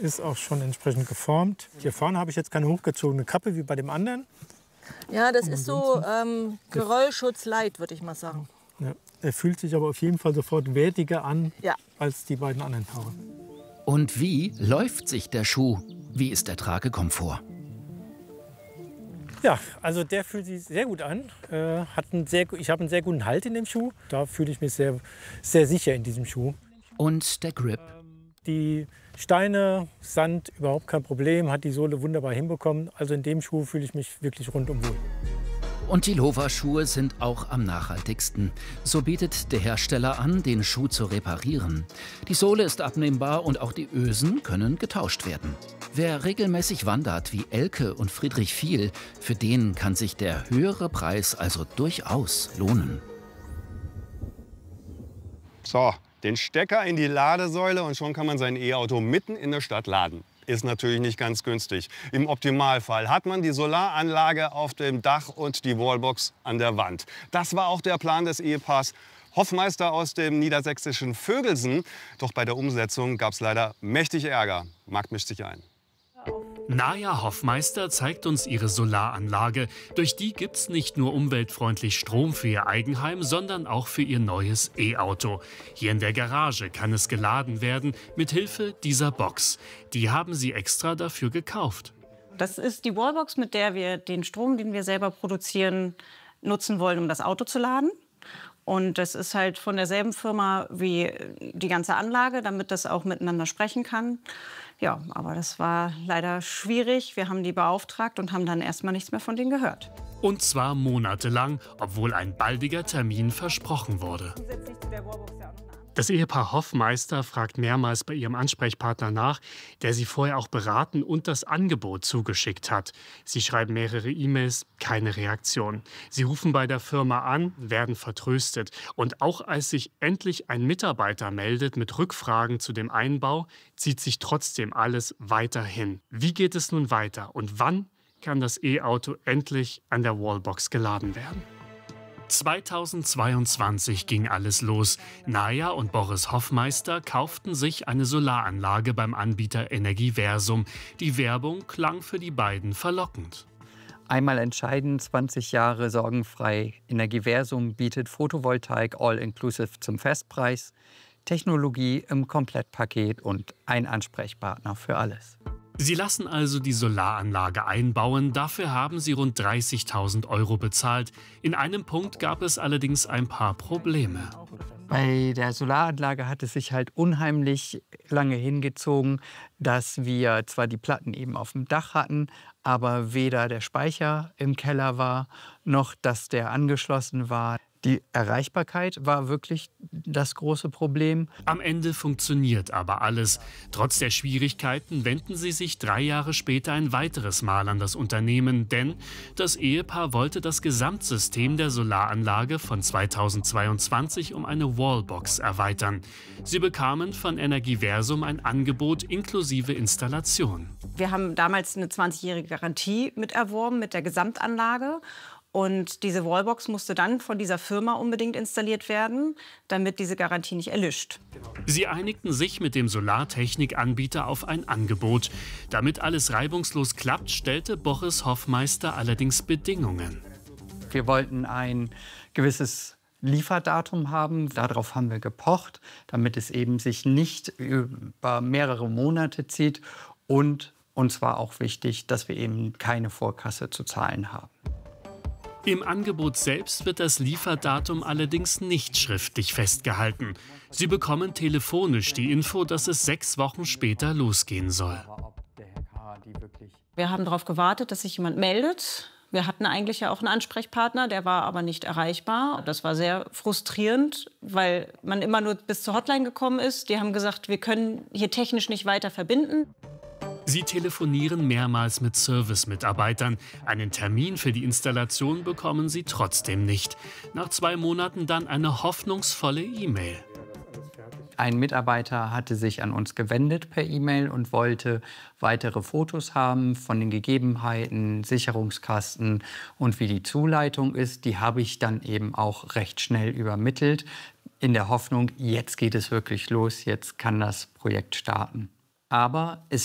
ist auch schon entsprechend geformt. Hier vorne habe ich jetzt keine hochgezogene Kappe wie bei dem anderen. Ja, das ist so Geröllschutz light, würde ich mal sagen. Ja, er fühlt sich aber auf jeden Fall sofort wertiger an Ja. als die beiden anderen Paare. Und wie läuft sich der Schuh? Wie ist der Tragekomfort? Ja, also der fühlt sich sehr gut an. Ich habe einen sehr guten Halt in dem Schuh. Da fühle ich mich sehr, sehr sicher in diesem Schuh. Und der Grip? Die Steine, Sand, überhaupt kein Problem, hat die Sohle wunderbar hinbekommen. Also in dem Schuh fühle ich mich wirklich rundum wohl. Und die Lova-Schuhe sind auch am nachhaltigsten. So bietet der Hersteller an, den Schuh zu reparieren. Die Sohle ist abnehmbar und auch die Ösen können getauscht werden. Wer regelmäßig wandert, wie Elke und Friedrich Viel, für den kann sich der höhere Preis also durchaus lohnen. So, den Stecker in die Ladesäule und schon kann man sein E-Auto mitten in der Stadt laden. Ist natürlich nicht ganz günstig. Im Optimalfall hat man die Solaranlage auf dem Dach und die Wallbox an der Wand. Das war auch der Plan des Ehepaars Hoffmeister aus dem niedersächsischen Vögelsen. Doch bei der Umsetzung gab es leider mächtig Ärger. Markt mischt sich ein. Naja Hoffmeister zeigt uns ihre Solaranlage. Durch die gibt's nicht nur umweltfreundlich Strom für ihr Eigenheim, sondern auch für ihr neues E-Auto. Hier in der Garage kann es geladen werden mit Hilfe dieser Box. Die haben sie extra dafür gekauft. Das ist die Wallbox, mit der wir den Strom, den wir selber produzieren, nutzen wollen, um das Auto zu laden. Und das ist halt von derselben Firma wie die ganze Anlage, damit das auch miteinander sprechen kann. Ja, aber das war leider schwierig. Wir haben die beauftragt und haben dann erstmal nichts mehr von denen gehört. Und zwar monatelang, obwohl ein baldiger Termin versprochen wurde. Das Ehepaar Hoffmeister fragt mehrmals bei ihrem Ansprechpartner nach, der sie vorher auch beraten und das Angebot zugeschickt hat. Sie schreiben mehrere E-Mails, keine Reaktion. Sie rufen bei der Firma an, werden vertröstet. Und auch als sich endlich ein Mitarbeiter meldet mit Rückfragen zu dem Einbau, zieht sich trotzdem alles weiterhin. Wie geht es nun weiter und wann kann das E-Auto endlich an der Wallbox geladen werden? 2022 ging alles los. Naja und Boris Hoffmeister kauften sich eine Solaranlage beim Anbieter Energiversum. Die Werbung klang für die beiden verlockend. Einmal entscheiden, 20 Jahre sorgenfrei. Energiversum bietet Photovoltaik all-inclusive zum Festpreis, Technologie im Komplettpaket und ein Ansprechpartner für alles. Sie lassen also die Solaranlage einbauen. Dafür haben sie rund 30.000 € bezahlt. In einem Punkt gab es allerdings ein paar Probleme. Bei der Solaranlage hat es sich halt unheimlich lange hingezogen, dass wir zwar die Platten eben auf dem Dach hatten, aber weder der Speicher im Keller war, noch dass der angeschlossen war. Die Erreichbarkeit war wirklich das große Problem. Am Ende funktioniert aber alles. Trotz der Schwierigkeiten wenden sie sich 3 Jahre später ein weiteres Mal an das Unternehmen, denn das Ehepaar wollte das Gesamtsystem der Solaranlage von 2022 um eine Wallbox erweitern. Sie bekamen von Energiversum ein Angebot inklusive Installation. Wir haben damals eine 20-jährige Garantie miterworben mit der Gesamtanlage. Und diese Wallbox musste dann von dieser Firma unbedingt installiert werden, damit diese Garantie nicht erlischt. Sie einigten sich mit dem Solartechnikanbieter auf ein Angebot. Damit alles reibungslos klappt, stellte Boris Hoffmeister allerdings Bedingungen. Wir wollten ein gewisses Lieferdatum haben. Darauf haben wir gepocht, damit es eben sich nicht über mehrere Monate zieht. Und uns war auch wichtig, dass wir eben keine Vorkasse zu zahlen haben. Im Angebot selbst wird das Lieferdatum allerdings nicht schriftlich festgehalten. Sie bekommen telefonisch die Info, dass es 6 Wochen später losgehen soll. Wir haben darauf gewartet, dass sich jemand meldet. Wir hatten eigentlich ja auch einen Ansprechpartner, der war aber nicht erreichbar. Das war sehr frustrierend, weil man immer nur bis zur Hotline gekommen ist. Die haben gesagt, wir können hier technisch nicht weiter verbinden. Sie telefonieren mehrmals mit Service-Mitarbeitern. Einen Termin für die Installation bekommen sie trotzdem nicht. Nach 2 Monaten dann eine hoffnungsvolle E-Mail. Ein Mitarbeiter hatte sich an uns gewendet per E-Mail und wollte weitere Fotos haben von den Gegebenheiten, Sicherungskasten und wie die Zuleitung ist. Die habe ich dann eben auch recht schnell übermittelt, in der Hoffnung, jetzt geht es wirklich los, jetzt kann das Projekt starten. Aber es